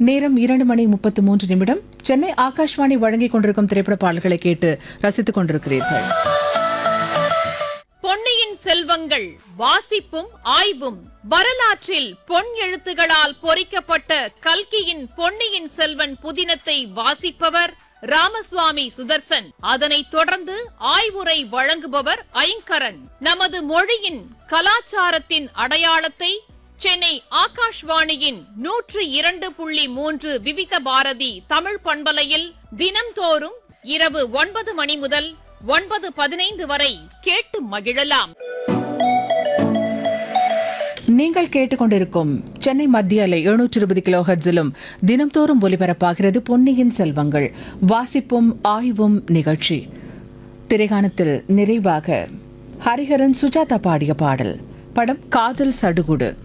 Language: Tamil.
நேரம் 2:33. சென்னை ஆகாஷ்வாணி வழங்கிக் கொண்டிருக்கும் திரைப்பட பாடல்களை கேட்டு ரசித்துக் கொண்டிருக்கிறீர்கள். பொன்னியின் செல்வங்கள் வாசிப்பும் ஆய்வும். வரலாற்றில் பொன் எழுத்துகளால் பொறிக்கப்பட்ட கல்கியின் பொன்னியின் செல்வன் புதினத்தை வாசிப்பவர் ராமசுவாமி சுதர்சன். அதனைத் தொடர்ந்து ஆய்வுரை வழங்குபவர் ஐங்கரன். நமது மொழியின் கலாச்சாரத்தின் அடையாளத்தை சென்னை ஆகாஷ்வாணியின் 102.3 விவித பாரதி தமிழ் பண்பலையில் தினம்தோறும் இரவு 9 மணி முதல் 9:15 வரை கேட்டு மகிழலாம். நீங்கள் கேட்டுக்கொண்டிருக்கும் சென்னை மத்திய அலை 720 கிலோஹெர்ட்ஸிலும் தினம்தோறும் ஒலிபரப்பாகிறது பொன்னியின் செல்வங்கள் வாசிப்பும் ஆய்வும் நிகழ்ச்சி. திரைகாணத்தில் நிறைவாக ஹரிஹரன் சுஜாதா பாடிய பாடல். படம் காதல் சடுகுடு.